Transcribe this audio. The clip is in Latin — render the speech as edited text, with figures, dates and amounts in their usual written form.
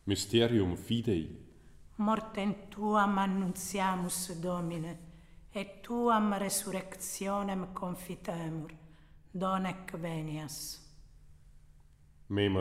Mysterium Fidei. Mortem tuam annuntiamus, Domine, et tuam resurrectionem confitemur, donec venias. Mem